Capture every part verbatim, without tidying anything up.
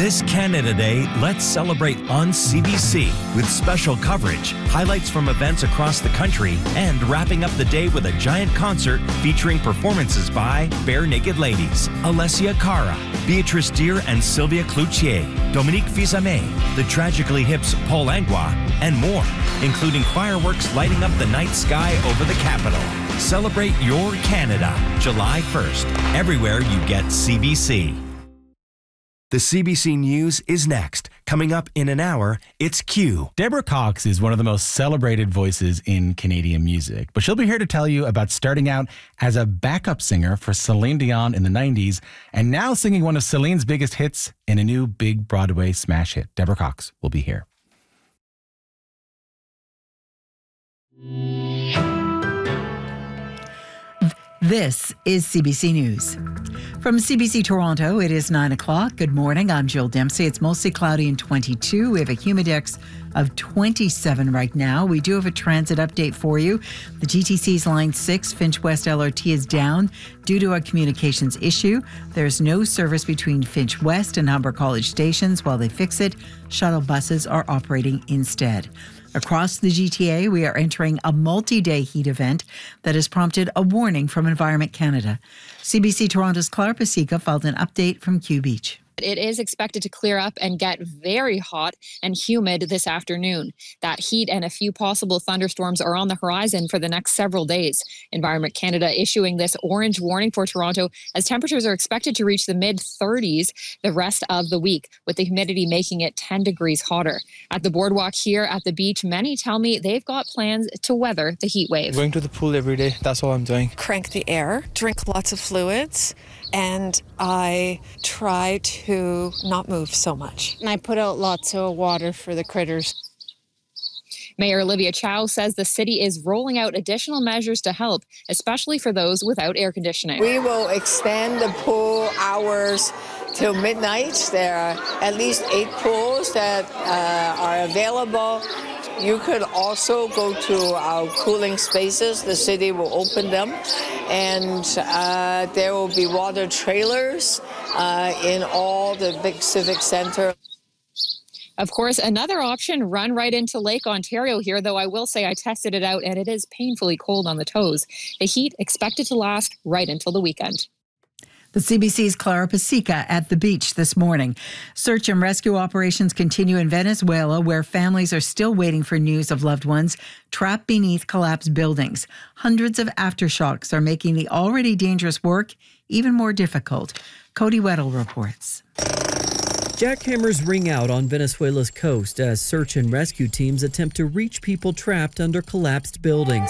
This Canada Day, let's celebrate on C B C with special coverage, highlights from events across the country, and wrapping up the day with a giant concert featuring performances by Bare Naked Ladies, Alessia Cara, Beatrice Deer and Sylvia Cloutier, Dominique Fils-Aimé, the Tragically Hip's Paul Langlois, and more, including fireworks lighting up the night sky over the capital. Celebrate your Canada, July first, everywhere you get C B C. The C B C News is next. Coming up in an hour, it's Q. Deborah Cox is one of the most celebrated voices in Canadian music, but she'll be here to tell you about starting out as a backup singer for Celine Dion in the nineties and now singing one of Celine's biggest hits in a new big Broadway smash hit. Deborah Cox will be here. This is C B C News. From C B C Toronto, it is nine o'clock. Good morning. I'm Jill Dempsey. It's mostly cloudy and twenty-two. We have a humidex of twenty-seven right now. We do have a transit update for you. The G T C's Line six, Finch West L R T, is down due to a communications issue. There's no service between Finch West and Humber College stations. While they fix it, shuttle buses are operating instead. Across the G T A, we are entering a multi-day heat event that has prompted a warning from Environment Canada. C B C Toronto's Clara Pasica filed an update from Q Beach. It is expected to clear up and get very hot and humid this afternoon. That heat and a few possible thunderstorms are on the horizon for the next several days. Environment Canada issuing this orange warning for Toronto as temperatures are expected to reach the mid thirties the rest of the week, with the humidity making it ten degrees hotter. At the boardwalk here at the beach, many tell me they've got plans to weather the heat wave. Going to the pool every day, that's all I'm doing. Crank the air, drink lots of fluids, and I try to not move so much. And I put out lots of water for the critters. Mayor Olivia Chow says the city is rolling out additional measures to help, especially for those without air conditioning. We will extend the pool hours till midnight. There are at least eight pools that uh, are available. You could also go to our cooling spaces. The city will open them. And uh, there will be water trailers uh, in all the big civic center. Of course, another option, run right into Lake Ontario here, though I will say I tested it out and it is painfully cold on the toes. The heat expected to last right until the weekend. The C B C's Clara Pasica at the beach this morning. Search and rescue operations continue in Venezuela, where families are still waiting for news of loved ones trapped beneath collapsed buildings. Hundreds of aftershocks are making the already dangerous work even more difficult. Cody Weddle reports. Jackhammers ring out on Venezuela's coast as search and rescue teams attempt to reach people trapped under collapsed buildings.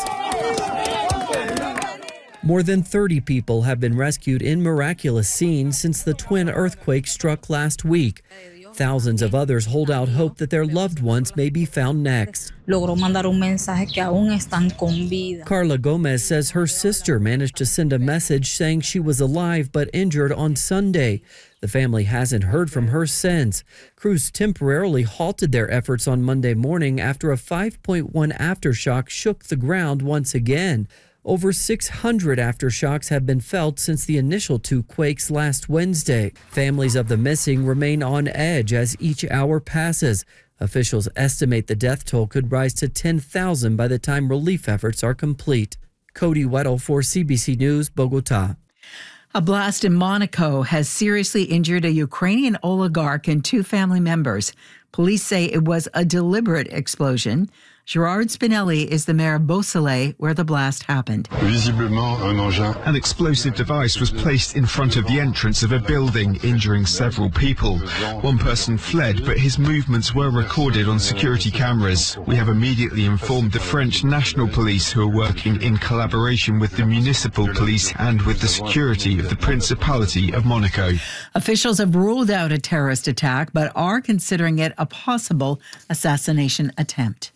More than thirty people have been rescued in miraculous scenes since the twin earthquake struck last week. Thousands of others hold out hope that their loved ones may be found next. Logró mandar un mensaje que aún están con vida. Carla Gomez says her sister managed to send a message saying she was alive but injured on Sunday. The family hasn't heard from her since. Crews temporarily halted their efforts on Monday morning after a five point one aftershock shook the ground once again. Over six hundred aftershocks have been felt since the initial two quakes last Wednesday. Families of the missing remain on edge as each hour passes. Officials estimate the death toll could rise to ten thousand by the time relief efforts are complete. Cody Weddle for C B C News, Bogota. A blast in Monaco has seriously injured a Ukrainian oligarch and two family members. Police say it was a deliberate explosion. Gerard Spinelli is the mayor of Beausoleil, where the blast happened. An explosive device was placed in front of the entrance of a building, injuring several people. One person fled, but his movements were recorded on security cameras. We have immediately informed the French National Police, who are working in collaboration with the municipal police and with the security of the Principality of Monaco. Officials have ruled out a terrorist attack, but are considering it a possible assassination attempt.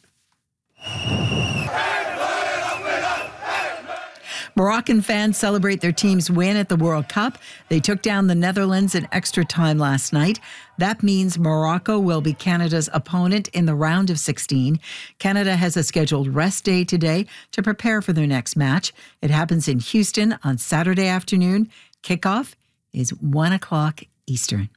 Moroccan fans celebrate their team's win at the World Cup. They took down the Netherlands in extra time last night. That means Morocco will be Canada's opponent in the round of sixteen. Canada has a scheduled rest day today to prepare for their next match. It happens in Houston on Saturday afternoon. Kickoff is one o'clock Eastern.